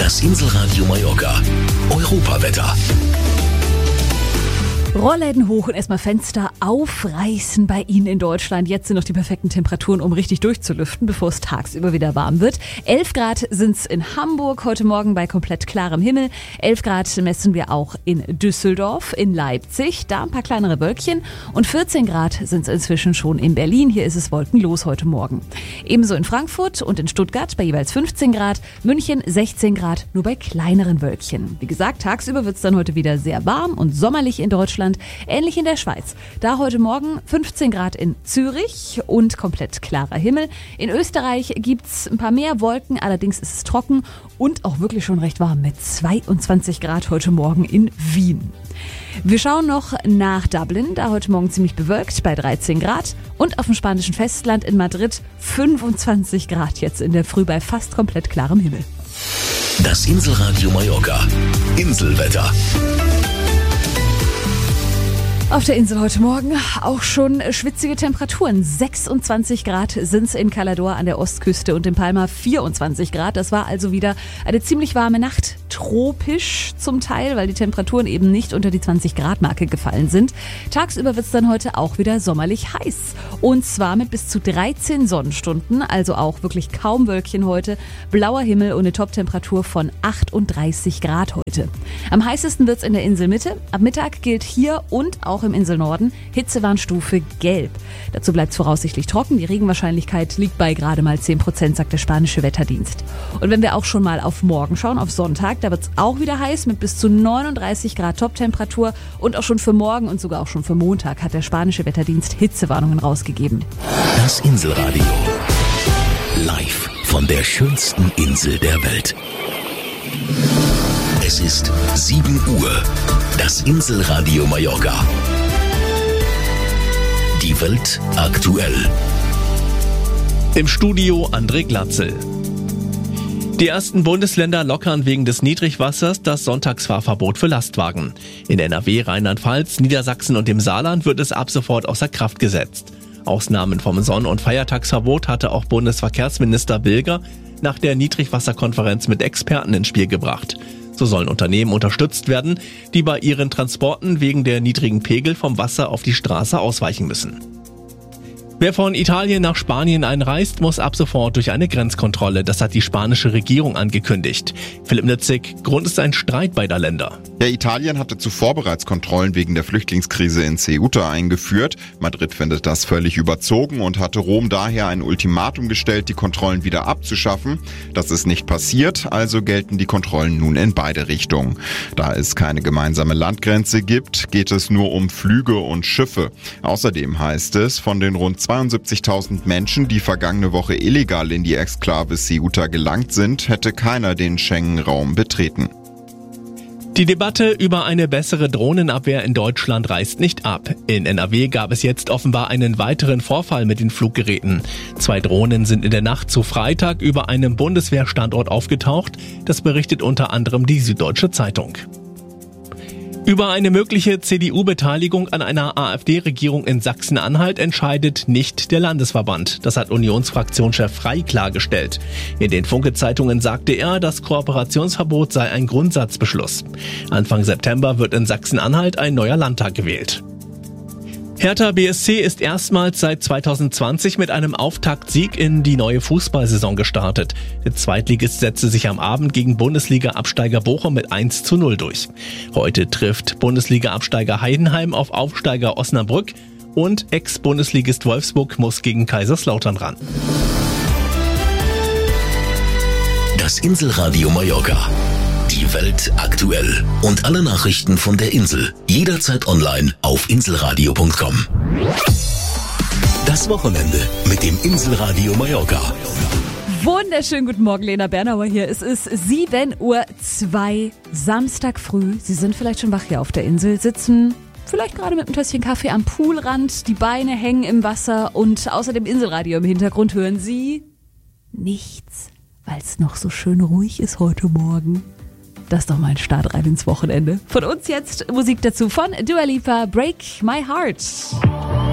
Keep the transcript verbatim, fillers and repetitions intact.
Das Inselradio Mallorca. Europawetter. Rollläden hoch und erstmal Fenster aufreißen bei Ihnen in Deutschland. Jetzt sind noch die perfekten Temperaturen, um richtig durchzulüften, bevor es tagsüber wieder warm wird. elf Grad sind's in Hamburg, heute Morgen bei komplett klarem Himmel. elf Grad messen wir auch in Düsseldorf, in Leipzig, da ein paar kleinere Wölkchen. Und vierzehn Grad sind's inzwischen schon in Berlin. Hier ist es wolkenlos heute Morgen. Ebenso in Frankfurt und in Stuttgart bei jeweils fünfzehn Grad. München sechzehn Grad, nur bei kleineren Wölkchen. Wie gesagt, tagsüber wird's dann heute wieder sehr warm und sommerlich in Deutschland. Ähnlich in der Schweiz. Da heute Morgen fünfzehn Grad in Zürich und komplett klarer Himmel. In Österreich gibt's ein paar mehr Wolken, allerdings ist es trocken und auch wirklich schon recht warm mit zweiundzwanzig Grad heute Morgen in Wien. Wir schauen noch nach Dublin, da heute Morgen ziemlich bewölkt bei dreizehn Grad und auf dem spanischen Festland in Madrid fünfundzwanzig Grad jetzt in der Früh bei fast komplett klarem Himmel. Das Inselradio Mallorca. Inselwetter. Auf der Insel heute Morgen auch schon schwitzige Temperaturen. sechsundzwanzig Grad sind's in Calador an der Ostküste und in Palma vierundzwanzig Grad. Das war also wieder eine ziemlich warme Nacht. Tropisch zum Teil, weil die Temperaturen eben nicht unter die zwanzig Grad Marke gefallen sind. Tagsüber wird's dann heute auch wieder sommerlich heiß. Und zwar mit bis zu dreizehn Sonnenstunden, also auch wirklich kaum Wölkchen heute. Blauer Himmel und eine Toptemperatur von achtunddreißig Grad heute. Am heißesten wird's in der Inselmitte. Ab Mittag gilt hier und auch im Inselnorden Hitzewarnstufe gelb. Dazu bleibt es voraussichtlich trocken. Die Regenwahrscheinlichkeit liegt bei gerade mal zehn Prozent, sagt der spanische Wetterdienst. Und wenn wir auch schon mal auf morgen schauen, auf Sonntag, da wird es auch wieder heiß mit bis zu neununddreißig Grad Toptemperatur. Und auch schon für morgen und sogar auch schon für Montag hat der spanische Wetterdienst Hitzewarnungen rausgegeben. Das Inselradio. Live von der schönsten Insel der Welt. Es ist sieben Uhr. Das Inselradio Mallorca. Die Welt aktuell. Im Studio André Glatzel. Die ersten Bundesländer lockern wegen des Niedrigwassers das Sonntagsfahrverbot für Lastwagen. In N R W, Rheinland-Pfalz, Niedersachsen und dem Saarland wird es ab sofort außer Kraft gesetzt. Ausnahmen vom Sonn- und Feiertagsverbot hatte auch Bundesverkehrsminister Bilger nach der Niedrigwasserkonferenz mit Experten ins Spiel gebracht. So sollen Unternehmen unterstützt werden, die bei ihren Transporten wegen der niedrigen Pegel vom Wasser auf die Straße ausweichen müssen. Wer von Italien nach Spanien einreist, muss ab sofort durch eine Grenzkontrolle. Das hat die spanische Regierung angekündigt. Philipp Nitzig, Grund ist ein Streit beider Länder. Ja, Italien hatte zuvor bereits Kontrollen wegen der Flüchtlingskrise in Ceuta eingeführt. Madrid findet das völlig überzogen und hatte Rom daher ein Ultimatum gestellt, die Kontrollen wieder abzuschaffen. Das ist nicht passiert, also gelten die Kontrollen nun in beide Richtungen. Da es keine gemeinsame Landgrenze gibt, geht es nur um Flüge und Schiffe. Außerdem heißt es, von den rund zweiundsiebzigtausend Menschen, die vergangene Woche illegal in die Exklave Ceuta gelangt sind, hätte keiner den Schengen-Raum betreten. Die Debatte über eine bessere Drohnenabwehr in Deutschland reißt nicht ab. In N R W gab es jetzt offenbar einen weiteren Vorfall mit den Fluggeräten. Zwei Drohnen sind in der Nacht zu Freitag über einem Bundeswehrstandort aufgetaucht. Das berichtet unter anderem die Süddeutsche Zeitung. Über eine mögliche C D U-Beteiligung an einer AfD-Regierung in Sachsen-Anhalt entscheidet nicht der Landesverband. Das hat Unionsfraktionschef Frey klargestellt. In den Funke-Zeitungen sagte er, das Kooperationsverbot sei ein Grundsatzbeschluss. Anfang September wird in Sachsen-Anhalt ein neuer Landtag gewählt. Hertha B S C ist erstmals seit zweitausendzwanzig mit einem Auftaktsieg in die neue Fußballsaison gestartet. Der Zweitligist setzte sich am Abend gegen Bundesliga-Absteiger Bochum mit eins zu null durch. Heute trifft Bundesliga-Absteiger Heidenheim auf Aufsteiger Osnabrück und Ex-Bundesligist Wolfsburg muss gegen Kaiserslautern ran. Das Inselradio Mallorca. Die Welt aktuell. Und alle Nachrichten von der Insel. Jederzeit online auf inselradio punkt com. Das Wochenende mit dem Inselradio Mallorca. Wunderschönen guten Morgen, Lena Bernauer hier. Es ist sieben Uhr zwei, Samstag früh. Sie sind vielleicht schon wach hier auf der Insel, sitzen vielleicht gerade mit einem Tässchen Kaffee am Poolrand, die Beine hängen im Wasser und außer dem Inselradio im Hintergrund hören Sie nichts, weil es noch so schön ruhig ist heute Morgen. Das ist doch mal ein Start rein ins Wochenende. Von uns jetzt Musik dazu von Dua Lipa, Break My Heart.